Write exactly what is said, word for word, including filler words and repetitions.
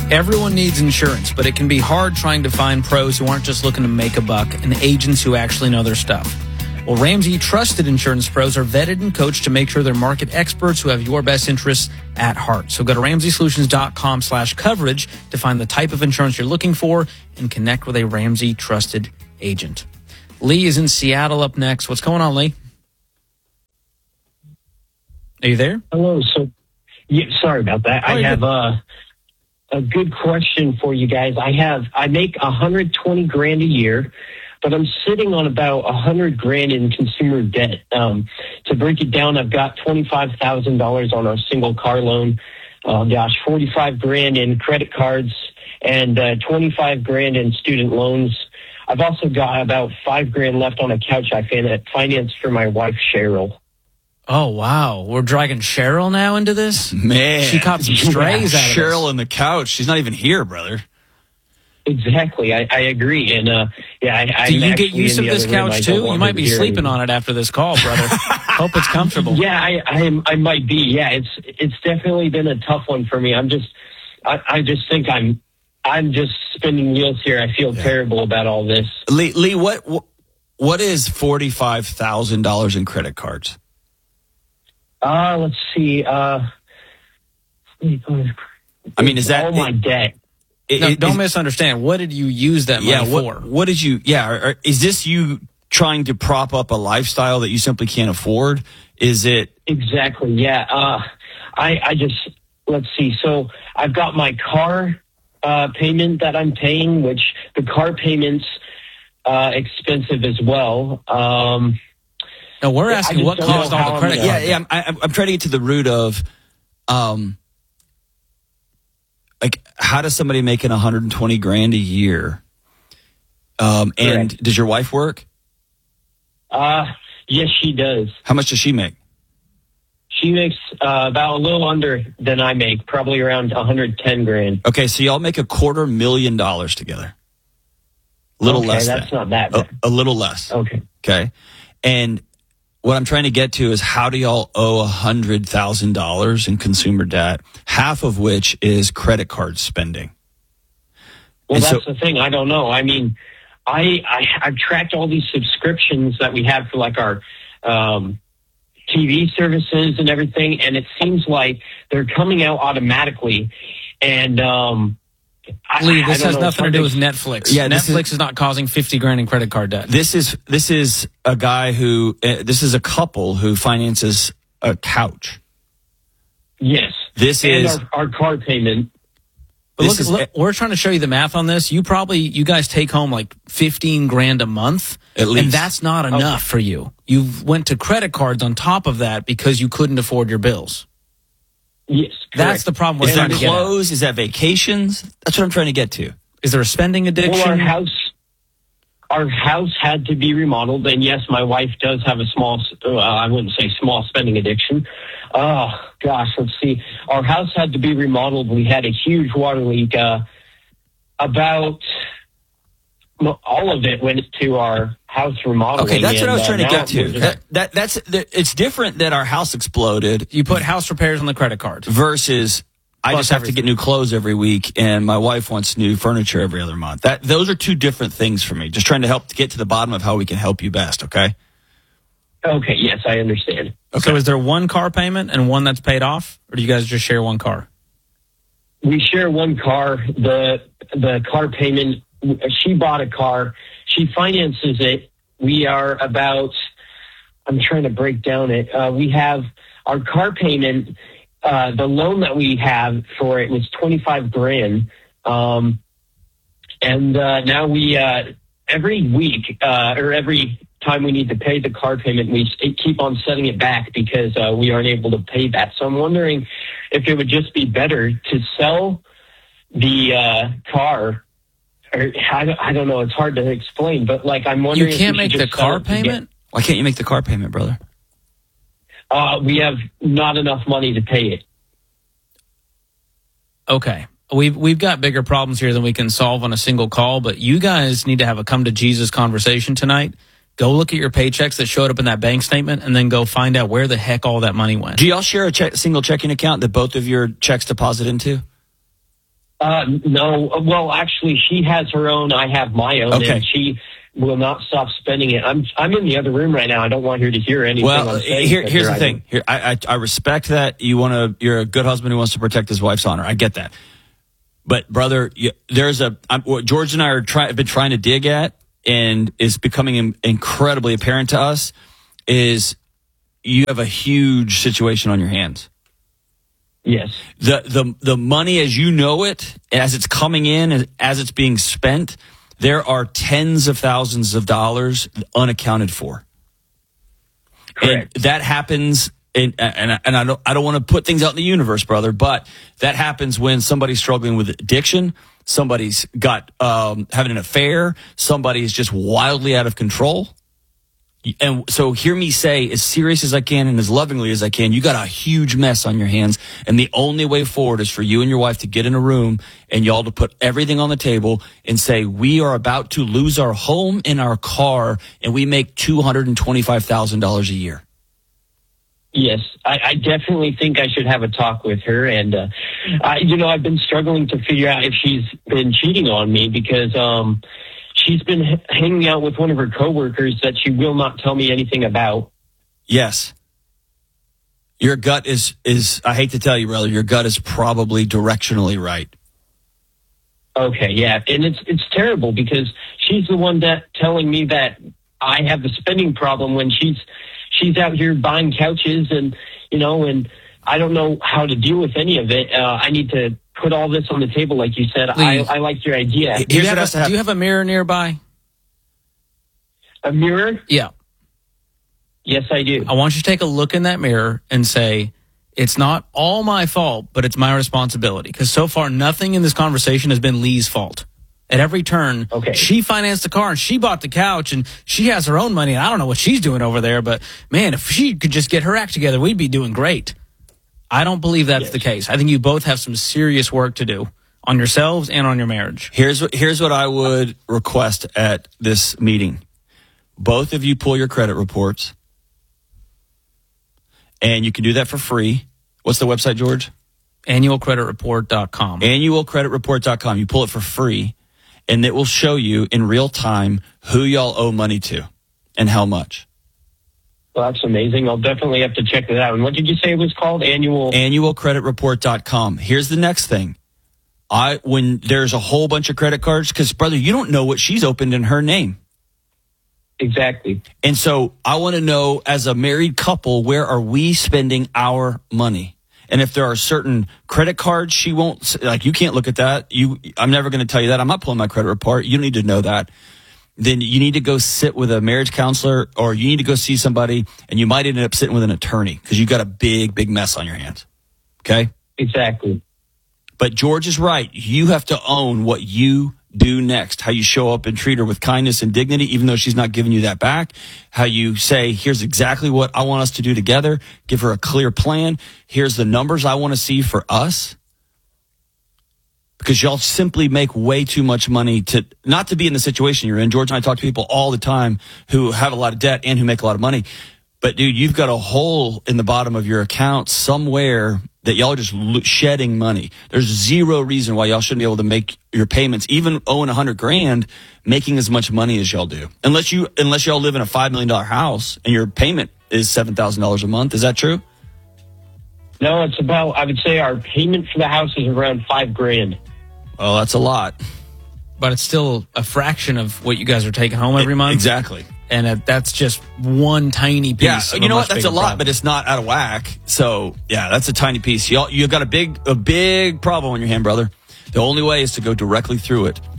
Everyone needs insurance, but it can be hard trying to find pros who aren't just looking to make a buck and agents who actually know their stuff. Well, Ramsey Trusted Insurance Pros are vetted and coached to make sure they're market experts who have your best interests at heart. So go to ramsey solutions dot com slash coverage to find the type of insurance you're looking for and connect with a Ramsey Trusted agent. Lee is in Seattle up next. What's going on, Lee? Are you there? Hello. So, yeah, sorry about that. Oh, I have uh, a good question for you guys. I have I make one hundred twenty grand a year, but I'm sitting on about one hundred grand in consumer debt. Um, to break it down, I've got twenty-five thousand dollars on a single car loan. Uh, gosh, forty-five grand in credit cards and uh, twenty-five grand in student loans. I've also got about five grand left on a couch I fin- financed for my wife, Cheryl. Oh, wow. We're dragging Cheryl now into this? Man. She caught some strays yeah, out of Cheryl this. on the couch. She's not even here, brother. Exactly. I, I agree. And, uh, yeah, I, Do I'm you get actually use in of the this other room. I couch, don't too? want You might her be to hear sleeping anything. on it after this call, brother. Hope it's comfortable. Yeah, I, I, I might be. Yeah, it's it's definitely been a tough one for me. I'm just, I, I just think I'm, I'm just spinning wheels here. I feel Yeah. terrible about all this. Lee, Lee what what is forty-five thousand dollars in credit cards? Uh, let's see. Uh, I mean, is that all my debt? It, No, it- don't is- misunderstand. What did you use that money yeah, what, for? what did you, yeah, or, or is this you trying to prop up a lifestyle that you simply can't afford? Is it, Exactly. Yeah. Uh, I, I just, let's see. So I've got my car uh, payment that I'm paying, which the car payment's uh, expensive as well. Um, No, we're I asking just what don't know caused all how the I'm credit gonna- card yeah, yeah, I'm, I, I'm trying to get to the root of, um, like, how does somebody making one hundred twenty grand a year? Um, and Correct. does your wife work? uh, yes, she does. How much does she make? She makes uh, about a little under than I make, probably around one hundred ten grand. Okay, so y'all make a quarter million dollars together. A little Okay, less. that's than. not that a, bad. a little less. Okay. Okay. And what I'm trying to get to is how do y'all owe one hundred thousand dollars in consumer debt, half of which is credit card spending? Well, And that's so- the thing. I don't know. I mean, I, I I've tracked all these subscriptions that we have for like our um, T V services and everything, and it seems like they're coming out automatically. And um, I, Lee, I this don't has know, nothing to it's do with hard Netflix. Yeah, this Netflix is, not causing fifty grand in credit card debt. This is this is a guy who uh, this is a couple who finances a couch. Yes, This and is our, our car payment. But this look, is look, we're trying to show you the math on this. You probably, you guys take home like fifteen grand a month. At least. And that's not enough for you. You went to credit cards on top of that because you couldn't afford your bills. Yes, That's correct. the problem we're is trying that to get at. clothes? Is that vacations? That's what I'm trying to get to. Is there a spending addiction? Well, our house, our house had to be remodeled, and yes, my wife does have a small, uh, I wouldn't say small spending addiction. Oh, gosh, let's see. Our house had to be remodeled. We had a huge water leak. Uh, about all of it went to our house remodeling. Okay, that's what I was and, trying uh, to now get to. we're- That, that that's that, it's different that our house exploded You put house repairs on the credit card. versus I Plus just have everything. to get new clothes every week and my wife wants new furniture every other month. That those are two different things for me. Just trying to help to get to the bottom of how we can help you best, okay? Okay, yes, I understand. So is there one car payment and one that's paid off? Or do you guys just share one car? We share one car. The the car payment, she bought a car. She finances it. We are about, I'm trying to break down it. Uh, we have our car payment, uh, the loan that we have for it was twenty-five grand. Um, and uh, now we, uh, every week uh, or every time we need to pay the car payment, we keep on setting it back because uh, we aren't able to pay that. So I'm wondering if it would just be better to sell the uh, car. Or, I, don't, I don't know. It's hard to explain, but like I'm You wondering. can't if we make should the just sell car it to get- payment? Why can't you make the car payment, brother? Uh, we have not enough money to pay it. Okay. We've, we've got bigger problems here than we can solve on a single call, but you guys need to have a come to Jesus conversation tonight. Go look at your paychecks that showed up in that bank statement and then go find out where the heck all that money went. Do y'all share a check, single checking account that both of your checks deposit into? Uh, no, well, actually, she has her own. I have my own, Okay. and she will not stop spending it. I'm I'm in the other room right now. I don't want her to hear anything. Well, I'm saying here, to here's her. the I thing. Here, I, I I respect that you want to. You're a good husband who wants to protect his wife's honor. I get that. But brother, you, there's a I'm, what George and I are try, have been trying to dig at, and is becoming in, incredibly apparent to us, is you have a huge situation on your hands. Yes. The the the money as you know it, as it's coming in, as it's being spent, there are tens of thousands of dollars unaccounted for. Correct. And that happens, and and, and I don't I don't want to put things out in the universe, brother, but that happens when somebody's struggling with addiction, somebody's got um, having an affair, somebody's just wildly out of control. And so hear me say, as serious as I can and as lovingly as I can, you got a huge mess on your hands. And the only way forward is for you and your wife to get in a room and y'all to put everything on the table and say, we are about to lose our home and our car, and we make two hundred twenty-five thousand dollars a year. Yes, I, I definitely think I should have a talk with her. And, uh, I, you know, I've been struggling to figure out if she's been cheating on me because, um, she's been h- hanging out with one of her coworkers that she will not tell me anything about. Yes. Your gut is, is, I hate to tell you, brother, your gut is probably directionally right. Okay, yeah. And it's it's terrible because she's the one that telling me that I have the spending problem when she's she's out here buying couches and, you know, and I don't know how to deal with any of it. Uh, I need to put all this on the table, like you said. I, I like your idea. Do you, Here's have what has to a, happen. do you have a mirror nearby? A mirror? Yeah. Yes, I do. I want you to take a look in that mirror and say, it's not all my fault, but it's my responsibility. Because so far, nothing in this conversation has been Lee's fault. At every turn, Okay. she financed the car and she bought the couch and she has her own money. And I don't know what she's doing over there, but man, if she could just get her act together, we'd be doing great. I don't believe that's Yes. the case. I think you both have some serious work to do on yourselves and on your marriage. Here's what, here's what I would request at this meeting. Both of you pull your credit reports, and you can do that for free. What's the website, George? annual credit report dot com. annual credit report dot com. You pull it for free, and it will show you in real time who y'all owe money to and how much. Well, that's amazing. I'll definitely have to check that out. And what did you say it was called? Annual? annual credit report dot com. Here's the next thing. I when there's a whole bunch of credit cards, because, brother, you don't know what she's opened in her name. Exactly. And so I want to know, as a married couple, where are we spending our money? And if there are certain credit cards she won't, like, you can't look at that. You, I'm never going to tell you that. I'm not pulling my credit report. You don't need to know that. Then you need to go sit with a marriage counselor, or you need to go see somebody, and you might end up sitting with an attorney because you've got a big, big mess on your hands. Okay? Exactly. But George is right. You have to own what you do next, how you show up and treat her with kindness and dignity, even though she's not giving you that back, how you say, here's exactly what I want us to do together, give her a clear plan, here's the numbers I want to see for us. Because y'all simply make way too much money to not to be in the situation you're in. George and I talk to people all the time who have a lot of debt and who make a lot of money. But, dude, you've got a hole in the bottom of your account somewhere that y'all are just shedding money. There's zero reason why y'all shouldn't be able to make your payments, even owing a hundred grand, making as much money as y'all do. Unless you, unless y'all live in a five million dollar house and your payment is seven thousand dollars a month. Is that true? No, it's about, I would say our payment for the house is around five grand. Oh, that's a lot. But it's still a fraction of what you guys are taking home every month. Exactly. And uh, that's just one tiny piece. Yeah, of you know a what? much That's a bigger lot, problem. but it's not out of whack. So, yeah, that's a tiny piece. Y'all, you've got a big, a big problem on your hand, brother. The only way is to go directly through it